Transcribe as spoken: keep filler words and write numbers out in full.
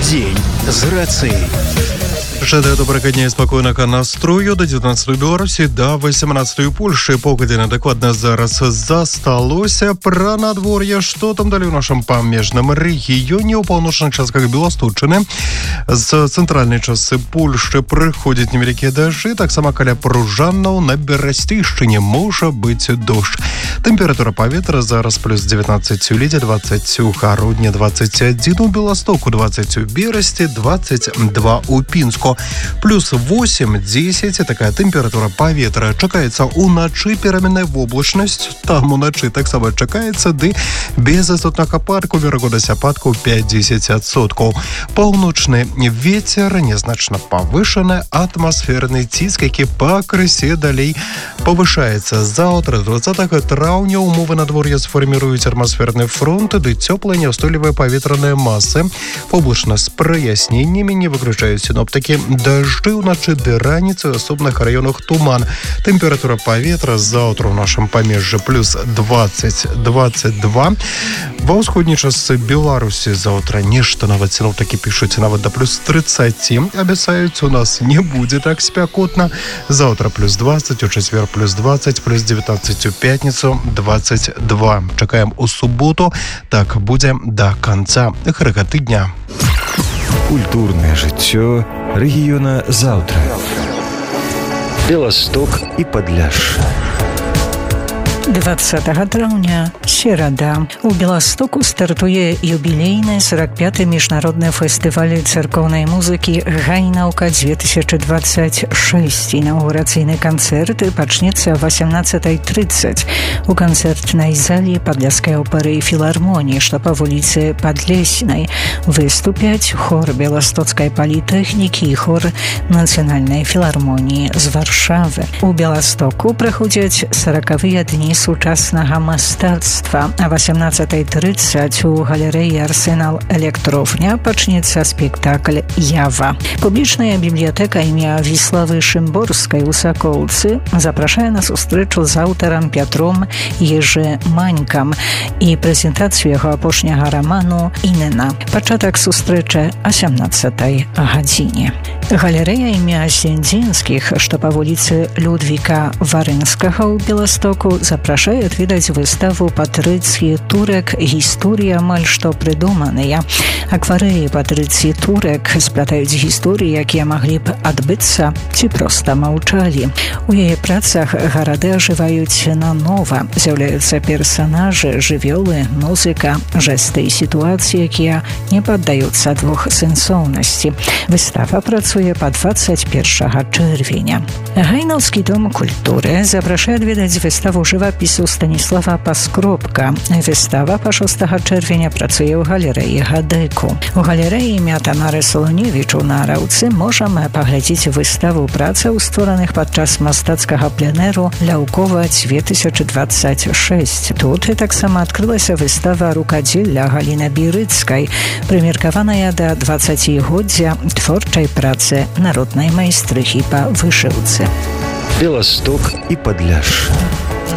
Дзень з рацыяй. Жадаю добрага дня і спакойнага настрою да дзевятнаццатай у Беларусі, да восемнаццатай у Польшы. Паўгадзіны дакладна зараз засталося. Пра надвор'е, што там далі ў нашым памежным рэгіёне. У паўночных частках Беласточчыны з цэнтральнай частцы Польшчы прыходзяць невялікія дажджы. Таксама каля Пружанаў на Берасцейшчыне можа быць дождж. Тэмпература паветра зараз плюс дзевятнаццаць у Лідзе, дваццаць у Гародні, дваццаць адзін у Беластоку, дваццаць у Берасці, дваццаць два у Пінску. Плюс восемь-десять, такая тэмпература паветра. Чакаецца уначы пераменная воблачнасць, там уначы таксама чакаецца, ды без азотнага парку верагоднасць ападкаў пяць-дзесяць адсоткаў. Паўночны вецер незначна павышаны, атмасферны ціск, які пакрысе далей павышаецца. Заўтра, дваццатага траўня, умовы надвор'я сфарміруюць атмасферны фронт, ды цёплыя няўстойлівыя паветраныя масы. Воблачна з праясненнямі, не выключаюць сіноптыкі. Дажджы ўначы ды раніцы, у асобных раёнах туман. Тэмпература паветра заўтра ў нашым памежжы плюс дваццаць-дваццаць два. Ва ўсходняй частцы Беларусі заўтра нешта нават сіноптыкі пішуць нават да плюс тридцать. Абяцаюць, у нас не будзе так спякотна. Заўтра плюс двадцать, у чацвер плюс двадцать, плюс девятнадцать у пятніцу, двадцать два. Чакаем у суботу. Так будзе да канца гэтага тыдня. Культурнае жыццё рэгіёна заўтра. Беласток і Падляшша. двадцатага траўня, серада. У Беластоку стартуе юбілейны сорок пяты міжнародны фестываль царкоўнай музыкі «Гайнаўка две тысячи двадцать шесть». Інаўгурацыйны канцэрт пачнецца о восемнадцатай тридцать у канцэртнай залі Падляшскай оперы і філармоніі, што па вуліцы Падлеснай. Выступяць хор Беластоцкай політэхнікі і хор Нацыянальнай філармоніі з Варшавы. У Беластоку праходзяць саракавыя дні сучаснага мастацтва. А восемнадцатай тридцать у галерэі «Арсенал Электрофня» пачнецца спектакль «Ява». Публічная бібліятэка імя Віславы Шымборскай у Сакоўцы запрашае на сустрэчу з аўтарам Пятром Ежеманькам і прэзентацыю яго апошняга раману «Інена». Пачатак сустрэчы о сямнаццатай гадзіне. Галерэя імя Сендзінскіх, што па вуліцы Людвіка Варынскага ў Беластоку, запрашае адведаць выставу Патрыцыі Турек «Гісторыі амаль што прыдуманыя». Акварэлі Патрыцыі Турек сплятаюць гісторыі, якія маглі б адбыцца ці проста маўчалі. У яе працах гарады ажываюць нанова. З'яўляюцца персанажы, жывёлы, музыка, жэсты і сітуацыі, якія не паддаюцца двухсэнсоўнасці. Выстава працуе па дваццаць першага чэрвеня. Гайнаўскі дом культуры запрашае адведаць выставу жывапісу Станіслава Паскропка. Выстава па шостага чэрвеня працуе ў галерэі «Гадэку». У галерэі імя Тамары Солоневіч у Нараўцы можам паглядзець выставу працаў, створаных падчас мастацкага пленэру «Ляўкова две тысячи двадцать шесть». Тут таксама адкрылася выстава рукадзелля Галіны Бірыцкай, прымеркаваная да дваццацігоддзя творчай працы народнай майстрыхі па вышыўцы. Беласток і Падляшша.